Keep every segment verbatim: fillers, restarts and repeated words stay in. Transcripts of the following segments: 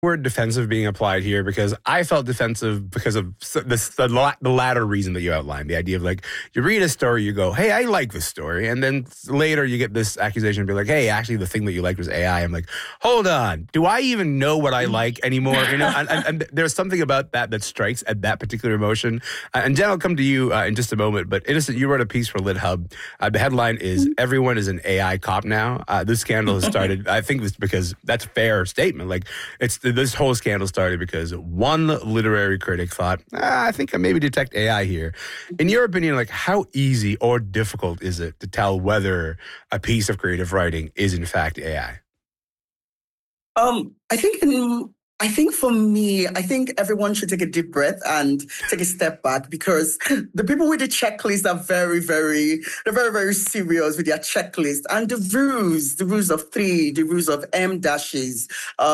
word defensive being applied here? Because I felt defensive because of this, the, la- the latter reason that you outlined. The idea of like, you read a story, you go, hey, I like this story. And then later you get this accusation and be like, hey, actually the thing that you liked was A I. I'm like, hold on, do I even know what I like anymore? You know, and, and, and there's something about that that strikes at that particular emotion. Uh, and Jen, I'll come to you uh, in just a moment. But Innocent, you wrote a piece for LitHub. Uh, the headline is, everyone is an A I cop now. Uh, this scandal has started, I think it's because that's a fair statement. Like, it's this whole scandal started because one literary critic thought, ah, I think I maybe detect A I here. In your opinion, like, how easy or difficult is it to tell whether a piece of creative writing is in fact A I? Um, I think in I think for me, I think everyone should take a deep breath and take a step back, because the people with the checklist are very, very, they're very, very serious with their checklist. And the rules, the rules of three, the rules of M dashes,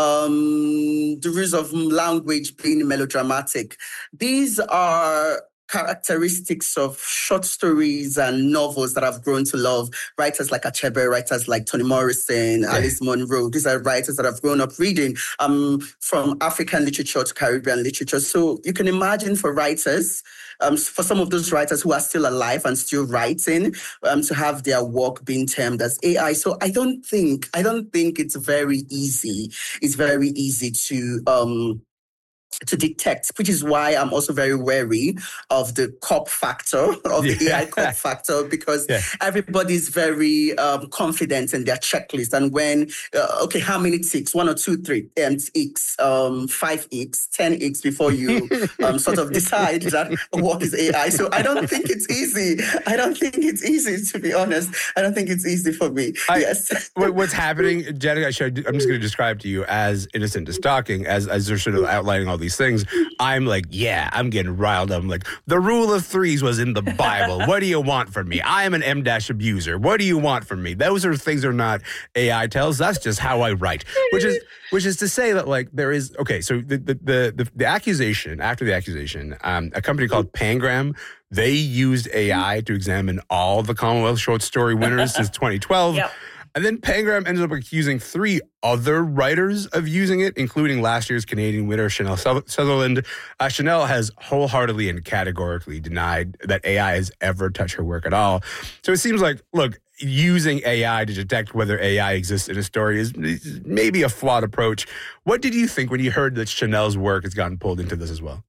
um, the rules of language being melodramatic. These are characteristics of short stories and novels that I've grown to love. Writers like Achebe, writers like Toni Morrison, yeah. Alice Munro. These are writers that I've grown up reading, um, from African literature to Caribbean literature. So you can imagine for writers, um, for some of those writers who are still alive and still writing, um, to have their work being termed as A I. So I don't think, I don't think it's very easy. It's very easy to, um, to detect, which is why I'm also very wary of the cop factor, of the yeah. A I cop factor, because yeah. everybody's very um, confident in their checklist. And when, uh, okay, how many ticks? One or two, three, um, X, um, five X, ten X before you um, sort of decide that what is A I. So I don't think it's easy. I don't think it's easy, to be honest. I don't think it's easy for me. I, yes. What's happening, Jen, I'm just going to describe to you as Innocent to Stalking, as, as they're sort of outlining all these things. I'm like, yeah, I'm getting riled up. I'm like, the rule of threes was in the Bible. What do you want from me? I am an M-dash abuser. What do you want from me? Those are things that are not A I tells. That's just how I write. Which is which is to say that, like, there is, okay, so the the the, the, the accusation, after the accusation, um, a company called Pangram, they used A I to examine all the Commonwealth short story winners since twenty twelve. Yep. And then Pangram ended up accusing three other writers of using it, including last year's Canadian winner, Chanel Sutherland. Uh, Chanel has wholeheartedly and categorically denied that A I has ever touched her work at all. So it seems like, look, using A I to detect whether A I exists in a story is maybe a flawed approach. What did you think when you heard that Chanel's work has gotten pulled into this as well?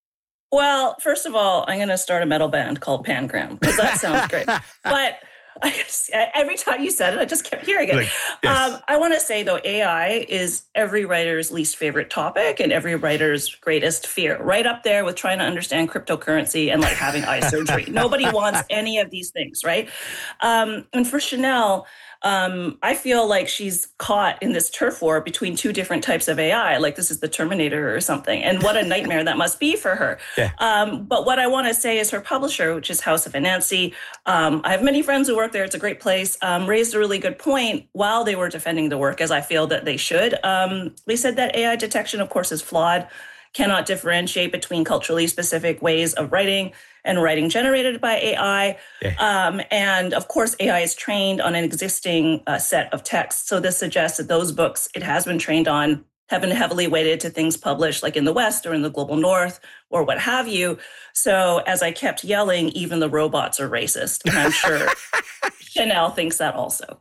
Well, first of all, I'm going to start a metal band called Pangram, because that sounds great. But I just, every time you said it, I just kept hearing it. Like, yes. um, I want to say, though, A I is every writer's least favorite topic and every writer's greatest fear, right up there with trying to understand cryptocurrency and like having eye surgery. Nobody wants any of these things, right? Um, and for Chanel, um, I feel like she's caught in this turf war between two different types of A I, like this is the Terminator or something. And what a nightmare that must be for her. Yeah. Um, but what I want to say is her publisher, which is House of Anansi, um, I have many friends who work there. It's a great place, um, raised a really good point while they were defending the work, as I feel that they should. Um, they said that A I detection, of course, is flawed, cannot differentiate between culturally specific ways of writing and writing generated by A I. Yeah. Um, and of course, A I is trained on an existing uh, set of texts. So this suggests that those books it has been trained on have been heavily weighted to things published like in the West or in the global North or what have you. So as I kept yelling, even the robots are racist. And I'm sure Chanel thinks that also.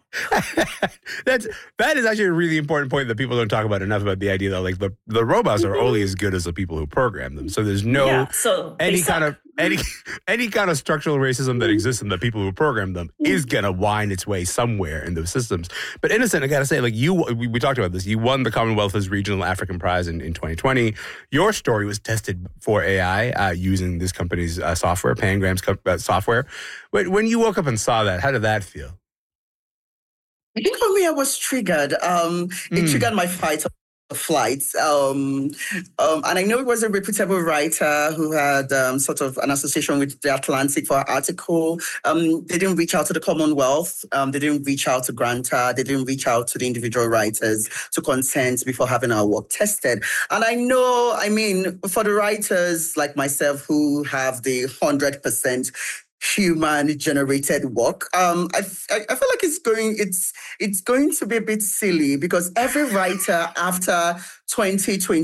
That's that is actually a really important point that people don't talk about enough, about the idea that like the, the robots are only as good as the people who program them. So there's no yeah, so any kind of any any kind of structural racism that exists in the people who program them is gonna wind its way somewhere in those systems. But Innocent, I gotta say, like you, we, we talked about this. You won the Commonwealth's Regional African Prize in, in twenty twenty. Your story was tested for A I uh, using this company's uh, software, Pangram's co- uh, software. When, when you woke up and saw that, how did that feel? I think for me, I was triggered. Um, it mm. triggered my fight or flight. Um, um, and I know it was a reputable writer who had um, sort of an association with The Atlantic for an article. Um, they didn't reach out to the Commonwealth. Um, they didn't reach out to Granta. They didn't reach out to the individual writers to consent before having our work tested. And I know, I mean, for the writers like myself who have the one hundred percent human generated work. Um, I, f- I I feel like it's going it's it's going to be a bit silly because every writer after twenty twenty